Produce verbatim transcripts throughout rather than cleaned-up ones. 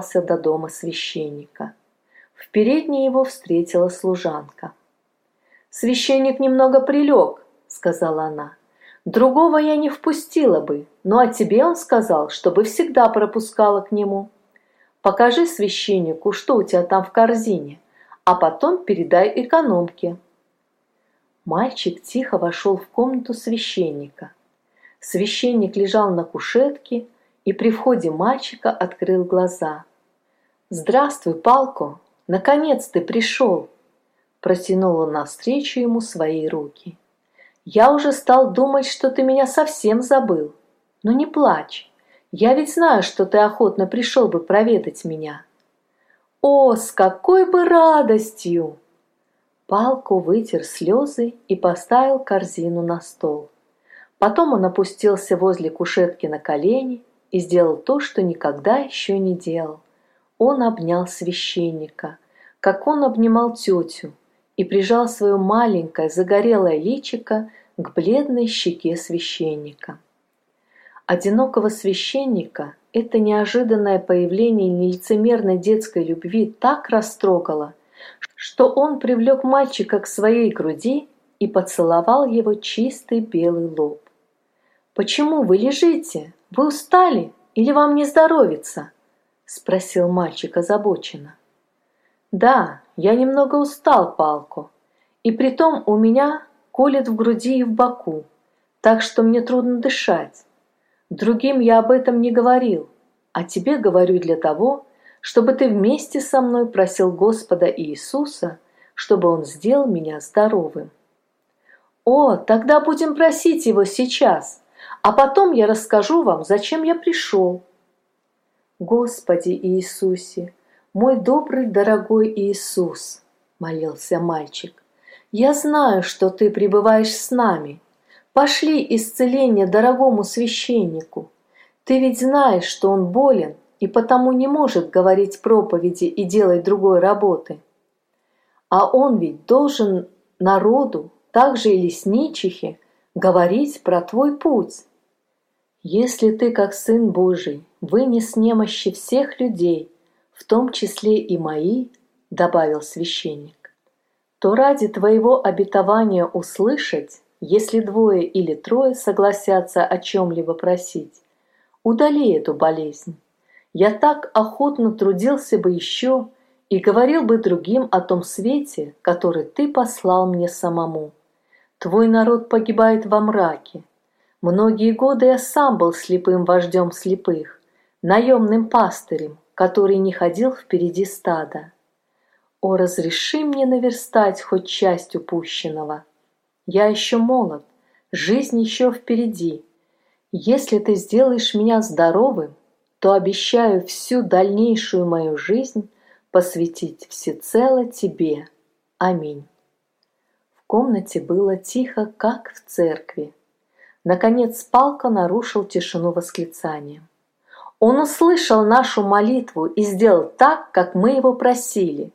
до дома священника. В передней его встретила служанка. «Священник немного прилег», — сказала она. «Другого я не впустила бы, но о тебе он сказал, чтобы всегда пропускала к нему. Покажи священнику, что у тебя там в корзине, а потом передай экономке». Мальчик тихо вошел в комнату священника. Священник лежал на кушетке и при входе мальчика открыл глаза. «Здравствуй, Палко! Наконец ты пришел!» Протянул он навстречу ему свои руки. «Я уже стал думать, что ты меня совсем забыл. Но не плачь, я ведь знаю, что ты охотно пришел бы проведать меня». «О, с какой бы радостью!» Палко вытер слезы и поставил корзину на стол. Потом он опустился возле кушетки на колени и сделал то, что никогда еще не делал. Он обнял священника, как он обнимал тетю, и прижал свое маленькое загорелое личико к бледной щеке священника. Одинокого священника это неожиданное появление нелицемерной детской любви так растрогало, что он привлек мальчика к своей груди и поцеловал его чистый белый лоб. «Почему вы лежите? Вы устали? Или вам не здоровится?» — спросил мальчик озабоченно. «Да, я немного устал, Палко, и притом у меня колет в груди и в боку, так что мне трудно дышать. Другим я об этом не говорил, а тебе говорю для того, чтобы ты вместе со мной просил Господа Иисуса, чтобы Он сделал меня здоровым». «О, тогда будем просить Его сейчас, а потом я расскажу вам, зачем я пришел». «Господи Иисусе, мой добрый, дорогой Иисус», — молился мальчик, — «я знаю, что Ты пребываешь с нами. Пошли исцеление дорогому священнику. Ты ведь знаешь, что он болен, и потому не может говорить проповеди и делать другой работы. А он ведь должен народу, также и лесничихе, говорить про твой путь. Если ты, как Сын Божий, вынес немощи всех людей, в том числе и мои, — добавил священник, — то ради твоего обетования услышать, если двое или трое согласятся о чем-либо просить, удали эту болезнь. Я так охотно трудился бы еще и говорил бы другим о том свете, который ты послал мне самому. Твой народ погибает во мраке. Многие годы я сам был слепым вождем слепых, наемным пастырем, который не ходил впереди стада. О, разреши мне наверстать хоть часть упущенного. Я еще молод, жизнь еще впереди. Если ты сделаешь меня здоровым, то обещаю всю дальнейшую мою жизнь посвятить всецело тебе. Аминь. В комнате было тихо, как в церкви. Наконец Палко нарушил тишину восклицанием. Он услышал нашу молитву и сделал так, как мы его просили.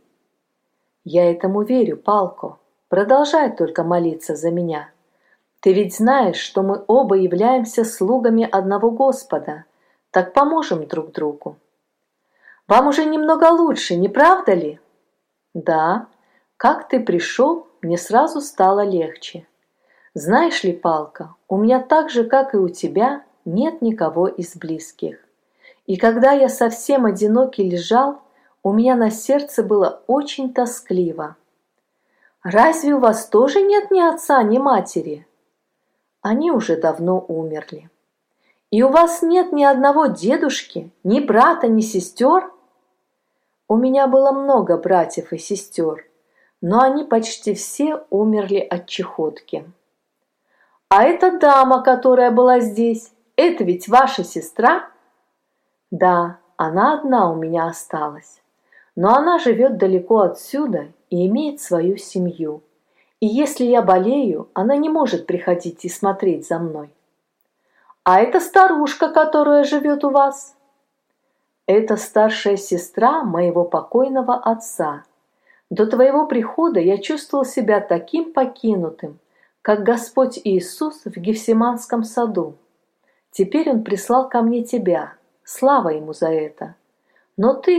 Я этому верю, Палко. Продолжай только молиться за меня. Ты ведь знаешь, что мы оба являемся слугами одного Господа. Так поможем друг другу. Вам уже немного лучше, не правда ли? Да, как ты пришел, мне сразу стало легче. Знаешь ли, Палко, у меня так же, как и у тебя, нет никого из близких. И когда я совсем одинокий лежал, у меня на сердце было очень тоскливо. Разве у вас тоже нет ни отца, ни матери? Они уже давно умерли. И у вас нет ни одного дедушки, ни брата, ни сестер? У меня было много братьев и сестер, но они почти все умерли от чахотки. А эта дама, которая была здесь, это ведь ваша сестра? Да, она одна у меня осталась, но она живет далеко отсюда и имеет свою семью. И если я болею, она не может приходить и смотреть за мной. А эта старушка, которая живет у вас? Это старшая сестра моего покойного отца. До твоего прихода я чувствовал себя таким покинутым, как Господь Иисус в Гефсиманском саду. Теперь Он прислал ко мне тебя, слава Ему за это. Но ты